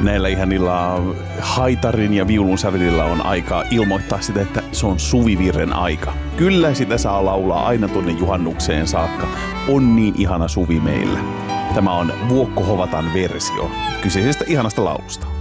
näillä ihanilla haitarin ja viulun sävelillä on aika ilmoittaa sitä, että se on suvivirren aika. Kyllä sitä saa laulaa aina tuonne juhannukseen saakka. On niin ihana suvi meillä. Tämä on Vuokko Hovatan versio kyseisestä ihanasta laulusta.